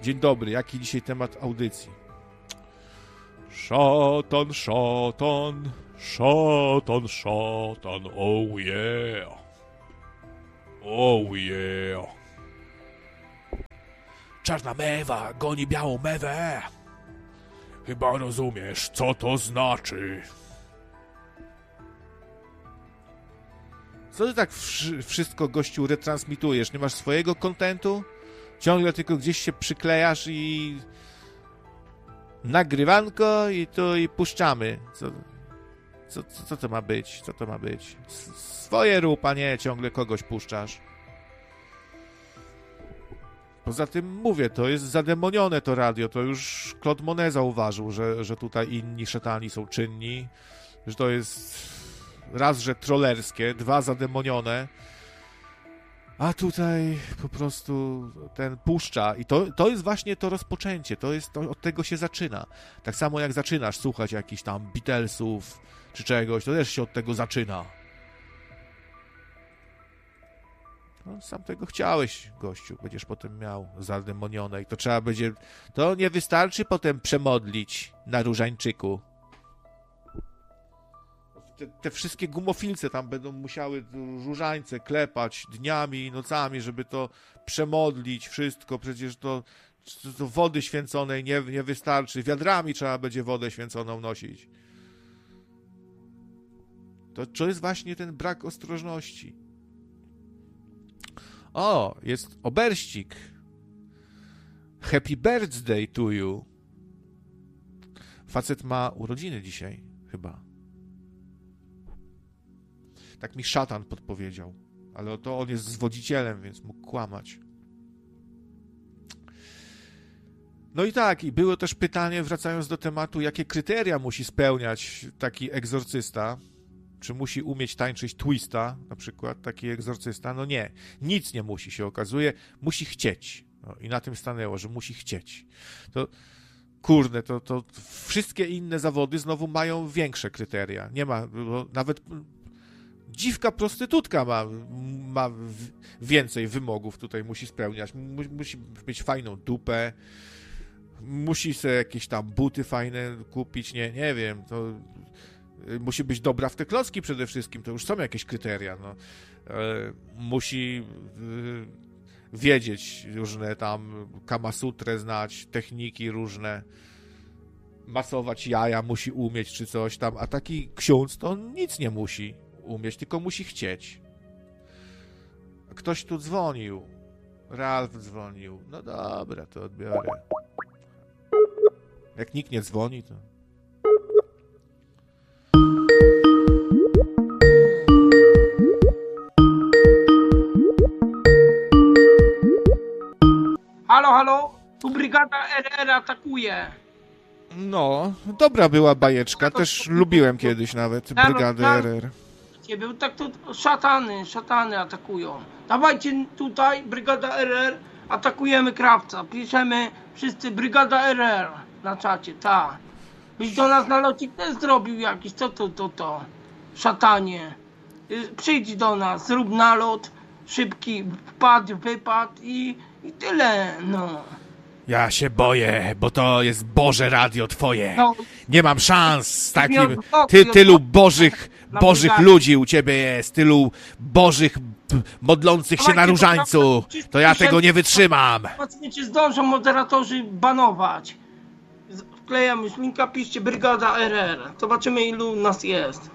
Dzień dobry, jaki dzisiaj temat audycji? Szatan, szatan, szatan, szatan, oh yeah. Oh yeah. Czarna mewa goni białą mewę. Chyba rozumiesz, co to znaczy. Co ty tak wszy- wszystko, gościu, retransmitujesz? Nie masz swojego kontentu? Ciągle tylko gdzieś się przyklejasz i... Nagrywanko i tu i puszczamy. Co, co, co, co to ma być? Co to ma być? S- swoje rób, a nie ciągle kogoś puszczasz. Poza tym mówię, to jest zademonione to radio. To już Claude Monet zauważył, że, że tutaj inni szatani są czynni. Że to jest raz, że trollerskie, dwa zademonione. A tutaj po prostu ten puszcza i to, to jest właśnie to rozpoczęcie, to jest, to, od tego się zaczyna. Tak samo jak zaczynasz słuchać jakichś tam Beatlesów czy czegoś, to też się od tego zaczyna. No, sam tego chciałeś, gościu, będziesz potem miał zademonione i to trzeba będzie, to nie wystarczy potem przemodlić na różańczyku. Te, te wszystkie gumofilce tam będą musiały różańce klepać dniami i nocami, żeby to przemodlić wszystko. Przecież to, to wody święconej nie, nie wystarczy. Wiadrami trzeba będzie wodę święconą nosić. To, to jest właśnie ten brak ostrożności. O, jest oberścik. Happy birthday to you. Facet ma urodziny dzisiaj, chyba. Tak mi szatan podpowiedział. Ale to on jest zwodzicielem, więc mógł kłamać. No i tak, i było też pytanie, wracając do tematu, jakie kryteria musi spełniać taki egzorcysta. Czy musi umieć tańczyć twista, na przykład, taki egzorcysta? No nie, nic nie musi, się okazuje. Musi chcieć. No, i na tym stanęło, że musi chcieć. To, kurde, to, to wszystkie inne zawody znowu mają większe kryteria. Nie ma, bo nawet... Dziwka prostytutka ma, ma więcej wymogów tutaj musi spełniać. Musi mieć fajną dupę, musi sobie jakieś tam buty fajne kupić, nie, nie wiem, to musi być dobra w te klocki przede wszystkim, to już są jakieś kryteria, no. E, musi e, wiedzieć różne tam kamasutrę znać, techniki różne, masować jaja musi umieć czy coś tam, a taki ksiądz to nic nie musi umieć, tylko musi chcieć. Ktoś tu dzwonił. Ralf dzwonił. No dobra, to odbiorę. Jak nikt nie dzwoni, to... Halo, halo, tu brygada R R atakuje. No, dobra była bajeczka, też lubiłem kiedyś nawet brygadę R R. Był tak tu szatany, szatany atakują. Dawajcie tutaj, brygada R R, atakujemy Krawca. Piszemy wszyscy brygada R R na czacie, tak. Byś do nas nalocik też zrobił jakiś, co to, to, to, szatanie. Przyjdź do nas, zrób nalot, szybki wpad, wypad i, i tyle, no. Ja się boję, bo to jest Boże radio twoje. No. Nie mam szans z takim... Ty, tylu bożych, bożych ludzi u ciebie jest, tylu bożych modlących się na różańcu. To ja tego nie wytrzymam. Zobaczmy, czy zdążą moderatorzy banować. Wklejam już linka, piszcie brygada R R. Zobaczymy, ilu nas jest.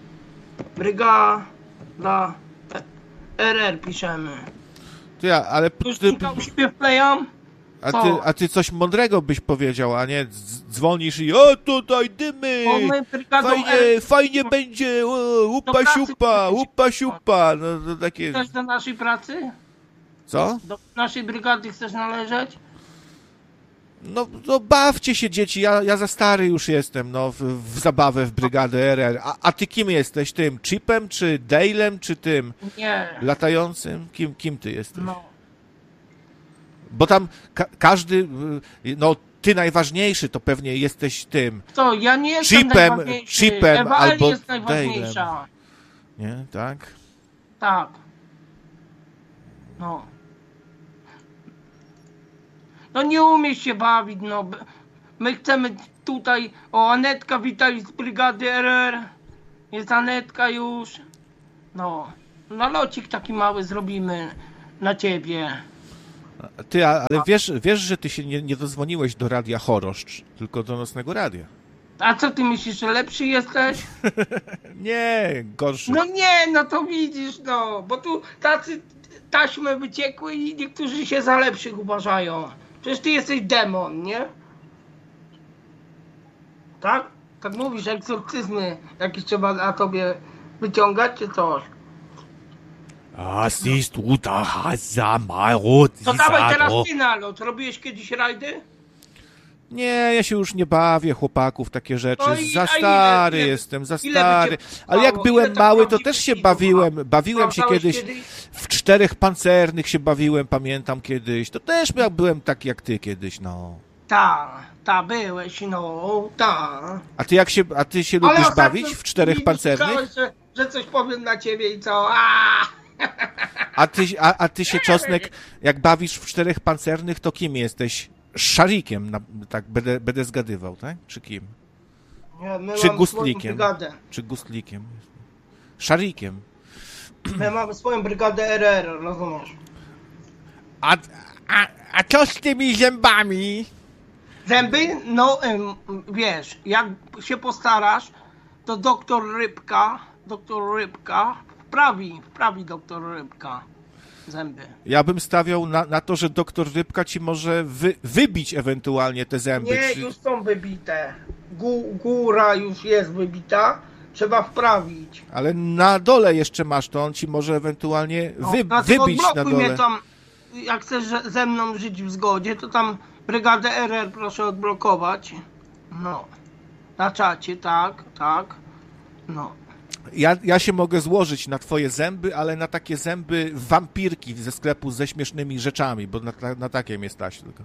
Brygada R R piszemy. To ja, ale... Już linka u siebie wklejam. A ty, a ty coś mądrego byś powiedział, a nie dzwonisz i o tutaj dymy, fajnie, fajnie będzie, o, upa siupa, upa siupa, no to takie... Chcesz do naszej pracy? Co? Do naszej brygady chcesz należeć? No, no bawcie się dzieci, ja, ja za stary już jestem, no, w, w zabawę w brygadę R R. A, a ty kim jesteś? Tym Chipem, czy Dale'em, czy tym Nie. latającym? Kim, kim ty jesteś? No. Bo tam ka każdy, no ty najważniejszy, to pewnie jesteś tym. To ja nie jestem Chipem, najważniejszy. chipem Ewa albo jest najważniejsza. Dale'em. Nie, tak? Tak. No. No nie umiesz się bawić, no. My chcemy tutaj, o Anetka, witaj z brygady R R. Jest Anetka już. No, nalocik taki mały zrobimy na ciebie. Ty, ale wiesz, wiesz, że ty się nie, nie dozwoniłeś do Radia Choroszcz, tylko do Nocnego Radia. A co ty myślisz, że lepszy jesteś? Nie, gorszy. No nie, no to widzisz, no, bo tu tacy taśmy wyciekły i niektórzy się za lepszych uważają. Przecież ty jesteś demon, nie? Tak? Tak mówisz, egzorcyzmy jakieś trzeba na tobie wyciągać, czy coś? A siehst du, da hast mal To dawaj teraz ty nalot. Robiłeś kiedyś rajdy? Nie, ja się już nie bawię chłopaków, takie rzeczy. No i- Za a ile- stary ile- jestem, za ile by stary. cię Ale jak trwało? byłem Ile tak mały, to prawdziwych też się widzów bawiłem. ma? Bawiłem się Sprawdzałeś kiedyś, kiedyś? w czterech pancernych się bawiłem, pamiętam kiedyś. To też ja byłem taki jak ty kiedyś, no. Ta, ta byłeś, no, ta. A ty jak się, a ty się Ale lubisz ostatnio bawić w czterech mi pancernych? słyszałeś, Że, że coś powiem na ciebie i co? Aaaa! A ty, a, a ty się, Czosnek, jak bawisz w czterech pancernych, to kim jesteś? Szarikiem, na, tak będę, będę zgadywał, tak? Czy kim? Nie, my Czy mamy gustlikiem? swoją brygadę. Czy gustlikiem? Szarikiem. My mamy swoją brygadę R R, rozumiesz? A, a, a co z tymi zębami? Zęby? No, ym, wiesz, jak się postarasz, to doktor Rybka, doktor Rybka wprawi, wprawi doktor Rybka zęby. Ja bym stawiał na, na to, że doktor Rybka ci może wy, wybić ewentualnie te zęby. Nie, Czy... już są wybite. Gó, góra już jest wybita, trzeba wprawić. Ale na dole jeszcze masz to, on ci może ewentualnie wy, No, wybić na odblokuj dole. mnie tam, jak chcesz że- ze mną żyć w zgodzie, to tam brygadę R R proszę odblokować. No. Na czacie, tak, tak. No. Ja, ja się mogę złożyć na twoje zęby, ale na takie zęby wampirki ze sklepu ze śmiesznymi rzeczami, bo na, na, na takie mnie stać tylko.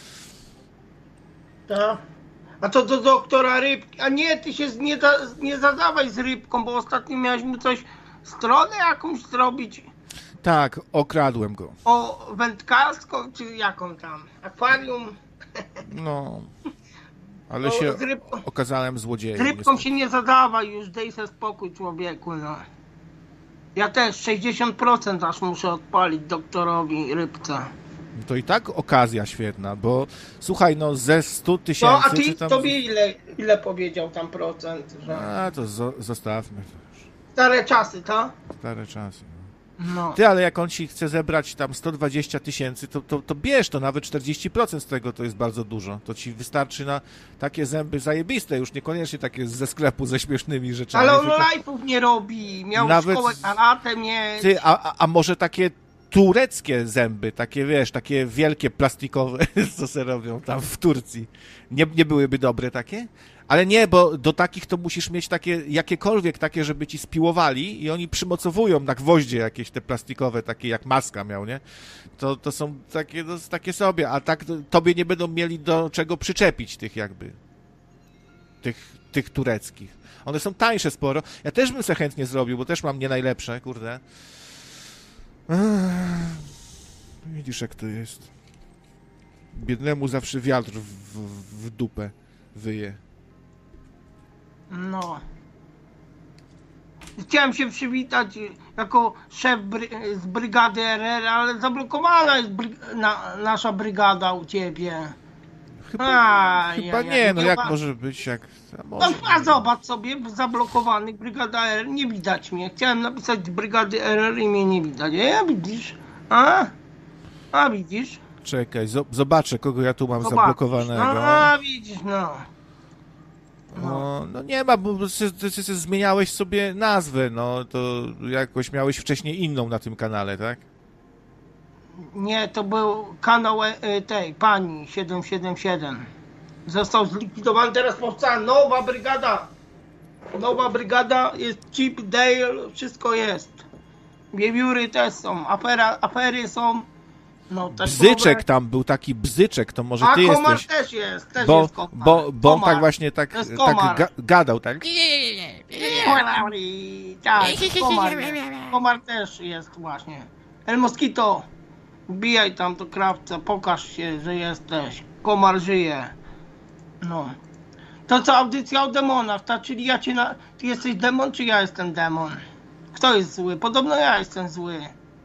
Tak. A to do doktora Rybki. A nie, ty się z- nie, da, nie zadawaj z Rybką, bo ostatnio miałeś mu coś, stronę jakąś zrobić Tak, okradłem go. o wędkarską, czy jaką tam? Akwarium? No, ale No, się z rybką- okazałem Z złodziejem. Rybką niestety. się nie zadawaj już, daj sobie spokój człowieku, no. Ja też sześćdziesiąt procent aż muszę odpalić doktorowi Rybce. To i tak okazja świetna, bo słuchaj, no ze stu No, tysięcy... a ty, czy tam... tobie ile, ile powiedział tam procent, że... A, to zo- zostawmy to już. Stare czasy, tak? Stare czasy. No. No. Ty, ale jak on ci chce zebrać tam sto dwadzieścia tysięcy, to, to, to bierz to, nawet czterdzieści procent z tego to jest bardzo dużo. To ci wystarczy na takie zęby zajebiste, już niekoniecznie takie ze sklepu ze śmiesznymi rzeczami. Ale on tylko- live'ów nie robi, miał Nawet- szkołę karate mieć. Ty, a, a, a może takie tureckie zęby, takie wiesz, takie wielkie plastikowe, co se robią tam w Turcji. Nie, nie byłyby dobre takie? Ale nie, bo do takich to musisz mieć takie, jakiekolwiek takie, żeby ci spiłowali i oni przymocowują na gwoździe jakieś te plastikowe, takie jak maska miał, nie? To, to są takie, to jest takie sobie, a tak to, tobie nie będą mieli do czego przyczepić tych jakby, tych, tych tureckich. One są tańsze sporo. Ja też bym se chętnie zrobił, bo też mam nie najlepsze, kurde. Ech, widzisz jak to jest. Biednemu zawsze wiatr w, w, w dupę wyje. No. Chciałem się przywitać jako szef bry z brygady R R, ale zablokowana jest bry na nasza brygada u ciebie. Chyba, A, chyba ja, nie, ja, no nie jak ma- może być, jak... A, No, może, a zobacz sobie, w zablokowanych brygada R R nie widać mnie. Chciałem napisać z brygady R R i mnie nie widać. A widzisz? A? A widzisz? Czekaj, zo- zobaczę, kogo ja tu mam Zobacz. zablokowanego. A widzisz, no. No, no nie ma, bo ty, ty, ty zmieniałeś sobie nazwę, no to jakoś miałeś wcześniej inną na tym kanale, tak? Nie, to był kanał e, tej pani siedem siedem siedem. Został zlikwidowany, teraz powstała nowa brygada. Nowa brygada, jest Chip, Dale, wszystko jest. Wiewióry też są, afera, afery są. No, też Bzyczek nowe. tam był, taki bzyczek, to może A ty komar jesteś. też jest, też Bo, jest komar. bo, bo on Komar. tak właśnie tak, To jest tak komar. ga- gadał, tak? Tak, komar, komar też jest właśnie. El Mosquito, Wbijaj tam do krawca, pokaż się, że jesteś. Komar żyje. No. To co audycja o demonach, ta, czyli ja cię na... Ty jesteś demon, czy ja jestem demon? Kto jest zły? Podobno ja jestem zły.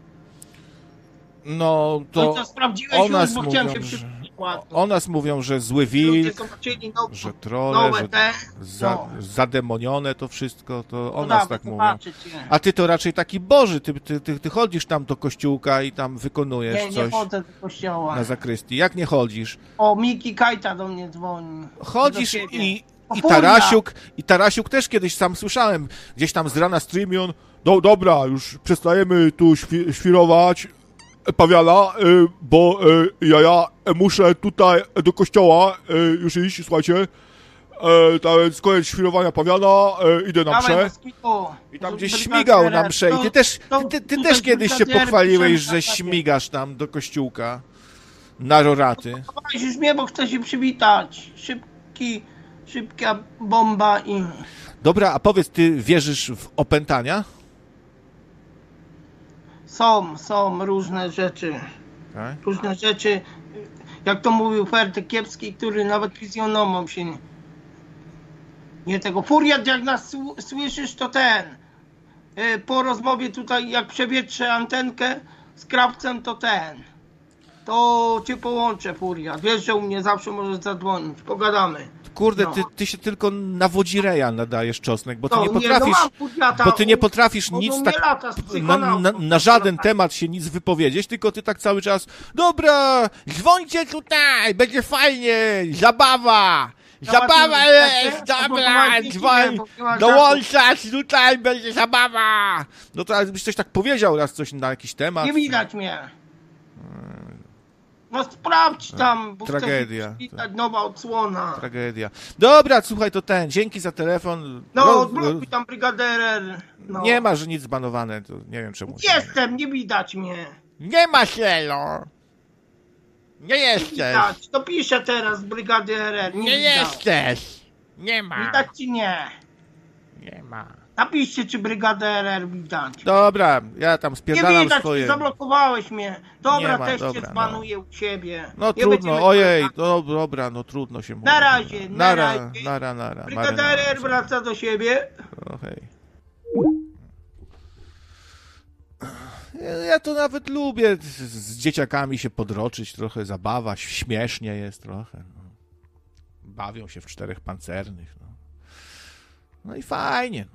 No No to to sprawdziłeś o już, nas bo mówią, chciałem się że, przypomnieć. o nas mówią, że zły Ludzie wilk, zobaczyli nowe, że trolle, nowe że te, za, no. zademonione to wszystko, to o No nas dawaj, tak mówią. zobaczyć je. A ty to raczej taki Boży, ty, ty, ty, ty chodzisz tam do kościółka i tam wykonujesz Nie, nie coś chodzę do kościoła. na zakrystii. Jak nie chodzisz? O, Miki Kajta do mnie dzwoni. Chodzisz Do ciebie. i, O, i kurwa. Tarasiuk, i Tarasiuk też kiedyś sam słyszałem, gdzieś tam z rana streamie on, no dobra, już przestajemy tu świ- świrować Pawiana, y, bo y, ja, ja muszę tutaj do kościoła y, już iść, słuchajcie, y, tak więc koniec świrowania Pawiana, y, idę na Dawaj, mszę. Moskito. I tam gdzieś Brygadier, śmigał na mszę i ty też, to- ty, ty, ty tutaj też kiedyś się brygadier pochwaliłeś, piszemy że na czacie. śmigasz tam do kościółka na roraty. Weź już mnie, bo chcę się przywitać. Szybki, szybka bomba i... Dobra, a powiedz, ty wierzysz w opętania? Są, są różne rzeczy. Tak? Różne rzeczy. Jak to mówił Fertek Kiepski, który nawet fizjonomą się nie... Nie tego. Furiat, jak nas sł- słyszysz, to ten. y, Po rozmowie tutaj, jak przewietrzę antenkę z krawcem, to ten. To cię połączę, Furiat. Wiesz, że u mnie zawsze możesz zadzwonić. Pogadamy. Kurde, No. ty, ty się tylko na wodzireja nadajesz, Czosnek, bo ty No, nie no potrafisz, mam Furiata, bo ty nie on- potrafisz on nic u mnie tak lata z na, psychonautą. na, na żaden temat się nic wypowiedzieć, tylko ty tak cały czas, dobra, dzwońcie tutaj, będzie fajnie, zabawa, zabawa Załatwię jest, zdjęcie, dobra, albo dzwoń, bo nie ma dołączać, tutaj będzie zabawa. No to jakbyś coś tak powiedział raz coś na jakiś temat. Nie widać mnie. No sprawdź tam, bo Tragedia. chcę widać nowa odsłona. Tragedia. Dobra, słuchaj, to ten, dzięki za telefon. No, Ro- odblokuj tam Brygaderer. No. Nie ma, że nic zbanowane, to nie wiem czemu. Jestem, nie widać mnie. Nie ma Sielo! Nie jesteś! Widać, to piszę teraz Brygaderer. Nie, Nie widać. jesteś! Nie ma! Widać czy nie? Nie ma. Napiszcie, czy Brygaderer widać. Dobra, ja tam Nie spierdalam widać, swoje. zablokowałeś mnie. Dobra, Nie ma, też dobra, cię no. zbanuję u ciebie. No Nie trudno, będziemy ojej, kontaktu. no dobra, no trudno się mówi. Na razie, na nara, razie. nara, nara. Brygaderer wraca do siebie. No hej. Ja- Ja to nawet lubię z, z dzieciakami się podroczyć, trochę zabawa, śmiesznie jest trochę. No. Bawią się w czterech pancernych. No, no i fajnie.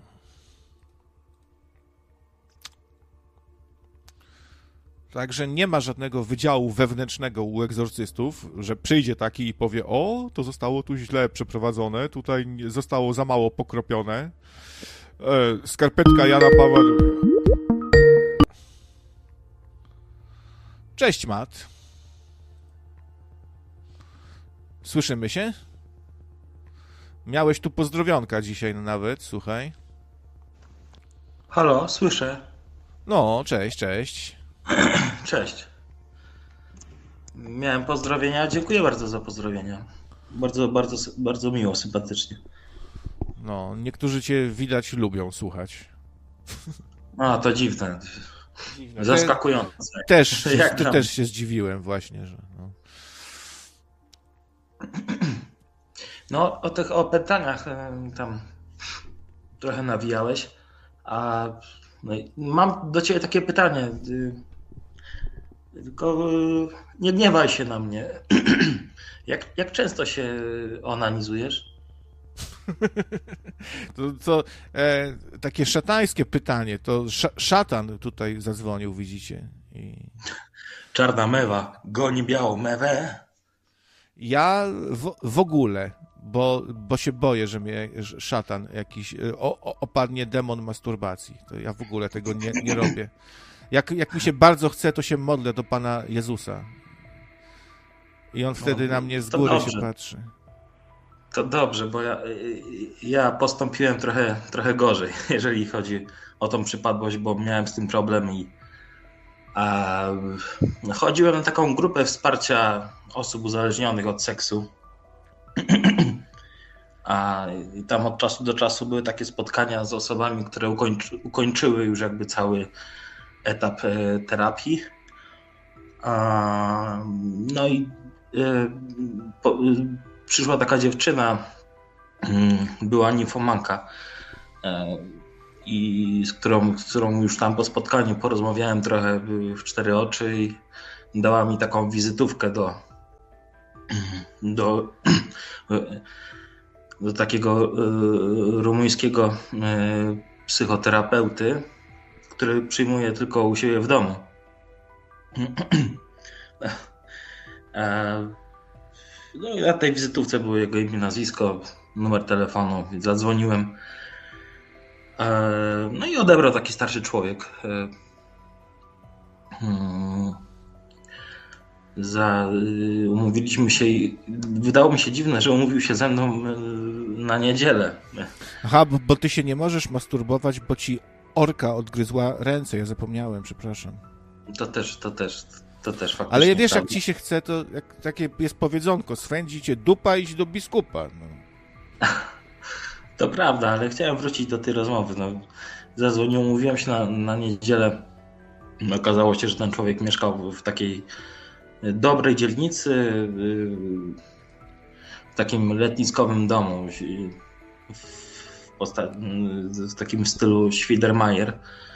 Także nie ma żadnego wydziału wewnętrznego u egzorcystów, że przyjdzie taki i powie, o, to zostało tu źle przeprowadzone, tutaj nie- zostało za mało pokropione. E, skarpetka Jana Pawła drugiego. Cześć, Mat. Słyszymy się? Miałeś tu pozdrowionka dzisiaj nawet, słuchaj. Halo, słyszę. No, cześć, cześć. Cześć. Miałem pozdrowienia. Dziękuję bardzo za pozdrowienia. Bardzo, bardzo, bardzo miło, sympatycznie. No, niektórzy cię widać lubią słuchać. A, to dziwne. Zaskakujące. Też, Jak te, tam? też się zdziwiłem właśnie, że... No. No, o tych opętaniach em, tam trochę nawijałeś. A no, i mam do ciebie takie pytanie. y, Tylko y, nie gniewaj się na mnie. Jak, jak często się onanizujesz? To, to e, takie szatańskie pytanie, to sz, szatan tutaj zadzwonił, widzicie. I Czarna mewa goni białą mewę. ja w, w ogóle, bo, bo się boję, że mnie że szatan jakiś, e, o, o, opadnie demon masturbacji. To ja w ogóle tego nie, nie robię. Jak, jak mi się bardzo chce, to się modlę do Pana Jezusa. I on wtedy na mnie z to góry dobrze. się patrzy. To dobrze, bo ja, ja postąpiłem trochę, trochę gorzej, jeżeli chodzi o tą przypadłość, bo miałem z tym problem i a, chodziłem na taką grupę wsparcia osób uzależnionych od seksu. A i tam od czasu do czasu były takie spotkania z osobami, które ukończy, ukończyły już jakby cały etap e, terapii. A, no i y, po, y, przyszła taka dziewczyna, y, była nimfomanka, y, i z którą, z którą już tam po spotkaniu porozmawiałem trochę w cztery oczy i dała mi taką wizytówkę do, do, do takiego y, rumuńskiego y, psychoterapeuty, który przyjmuje tylko u siebie w domu. No i na tej wizytówce było jego imię, nazwisko, numer telefonu, więc zadzwoniłem. No i odebrał taki starszy człowiek. Za, umówiliśmy się i wydało mi się dziwne, że umówił się ze mną na niedzielę. Aha, bo, bo ty się nie możesz masturbować, bo ci orka odgryzła ręce, ja zapomniałem, przepraszam. To też, to też, to też faktycznie. Ale wiesz, prawda. Jak ci się chce, to jak, takie jest powiedzonko, swędzi cię dupa, idź do biskupa. No. To prawda, ale chciałem wrócić do tej rozmowy. No, zadzwoniłem, umówiłem się na, na niedzielę. Okazało się, że ten człowiek mieszkał w takiej dobrej dzielnicy, w takim letniskowym domu, w, posta- w takim stylu Schwiedermajer.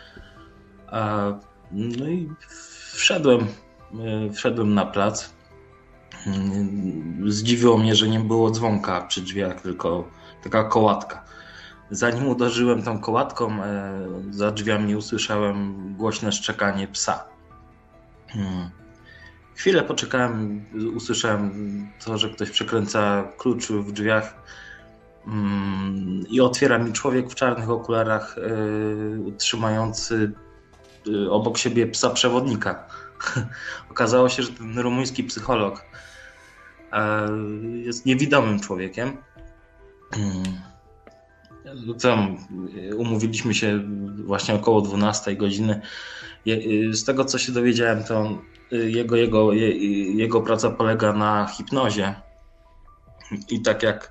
No i wszedłem, wszedłem na plac. Zdziwiło mnie, że nie było dzwonka przy drzwiach, tylko taka kołatka. Zanim uderzyłem tą kołatką, za drzwiami usłyszałem głośne szczekanie psa. Chwilę poczekałem, usłyszałem to, że ktoś przekręca klucz w drzwiach i otwiera mi człowiek w czarnych okularach, trzymający obok siebie psa przewodnika. Okazało się, że ten rumuński psycholog jest niewidomym człowiekiem. Tam umówiliśmy się właśnie około dwunastej godziny. Z tego, co się dowiedziałem, to jego, jego, jego praca polega na hipnozie. I tak jak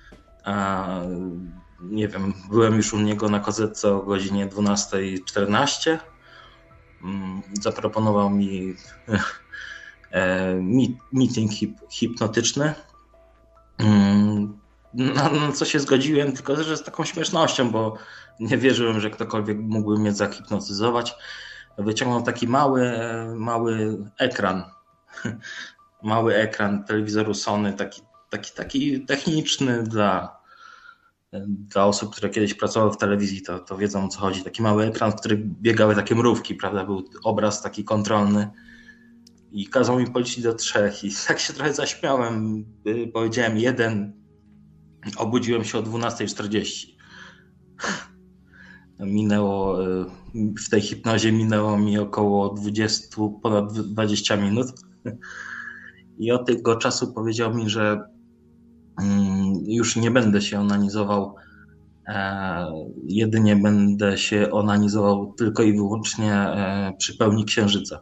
nie wiem, byłem już u niego na kozetce o godzinie dwunasta czternaście. Zaproponował mi meeting hip, hipnotyczny. Na, na co się zgodziłem, tylko że z taką śmiesznością, bo nie wierzyłem, że ktokolwiek mógłby mnie zahipnotyzować. Wyciągnął taki mały, mały ekran. Mały ekran telewizoru Sony, taki, taki, taki techniczny dla, dla osób, które kiedyś pracowały w telewizji, to, to wiedzą, o co chodzi. Taki mały ekran, w którym biegały takie mrówki, prawda? Był obraz taki kontrolny. I kazał mi policzyć do trzech. I tak się trochę zaśmiałem. Powiedziałem jeden. Obudziłem się o dwunasta czterdzieści. Minęło, w tej hipnozie minęło mi około dwadzieścia, ponad dwadzieścia minut. I od tego czasu powiedział mi, że już nie będę się onanizował. Jedynie będę się onanizował tylko i wyłącznie przy pełni księżyca.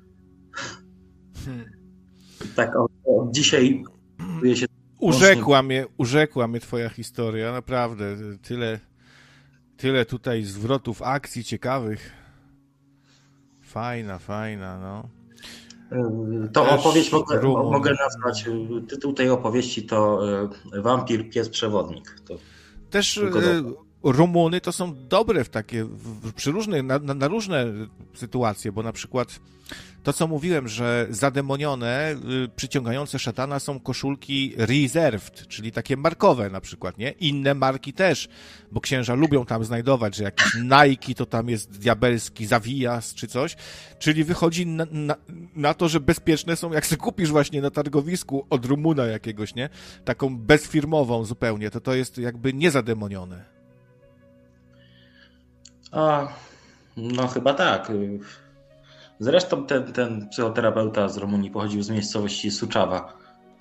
Hmm. Tak, od, od dzisiaj czuję się... Urzekła mnie, urzekła mnie twoja historia, naprawdę. Tyle, tyle tutaj zwrotów akcji ciekawych. Fajna, fajna, no. To Też opowieść mogę, mogę nazwać, tytuł tej opowieści to Wampir, pies przewodnik. To Też Rumuny to są dobre w takie, w, przy różnych, na, na, na różne sytuacje, bo na przykład to, co mówiłem, że zademonione, y, przyciągające szatana są koszulki reserved, czyli takie markowe na przykład, nie? Inne marki też, bo księża lubią tam znajdować, że jakiś Nike to tam jest diabelski zawijas czy coś, czyli wychodzi na, na, na to, że bezpieczne są, jak sobie kupisz właśnie na targowisku od Rumuna jakiegoś, nie? Taką bezfirmową zupełnie, to to jest jakby niezademonione. A, no chyba tak. Zresztą ten, ten psychoterapeuta z Rumunii pochodził z miejscowości Suczawa.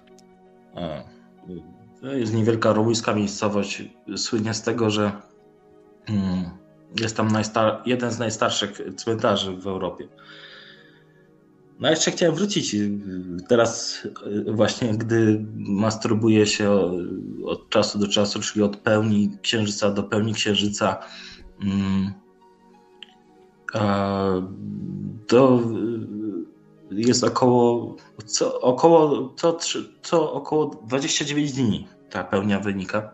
To jest niewielka rumuńska miejscowość. Słynie z tego, że jest tam najstar- jeden z najstarszych cmentarzy w Europie. No jeszcze chciałem wrócić. Teraz właśnie, gdy masturbuję się od czasu do czasu, czyli od pełni księżyca do pełni księżyca, to jest około co około, co, co około dwadzieścia dziewięć dni ta pełnia wynika.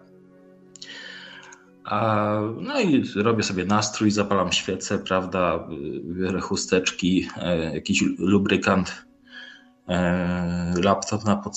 A, no i robię sobie nastrój, zapalam świecę, prawda, biorę chusteczki, jakiś lubrykant, laptop na podstawę.